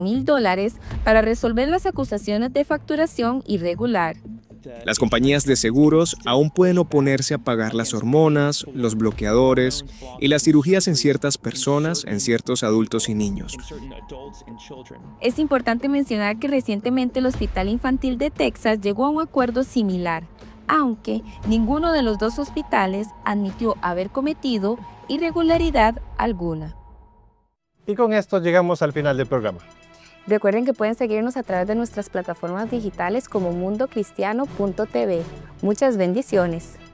$1,000 para resolver las acusaciones de facturación irregular. Las compañías de seguros aún pueden oponerse a pagar las hormonas, los bloqueadores y las cirugías en ciertas personas, en ciertos adultos y niños. Es importante mencionar que recientemente el Hospital Infantil de Texas llegó a un acuerdo similar, aunque ninguno de los dos hospitales admitió haber cometido irregularidad alguna. Y con esto llegamos al final del programa. Recuerden que pueden seguirnos a través de nuestras plataformas digitales como mundocristiano.tv. Muchas bendiciones.